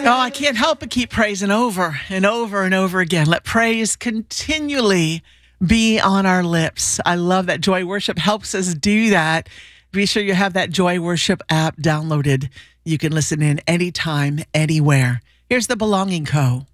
Oh, I can't help but keep praising over and over and over again. Let praise continually be on our lips. I love that Joy Worship helps us do that. Be sure you have that Joy Worship app downloaded. You can listen in anytime, anywhere. Here's the Belonging Co.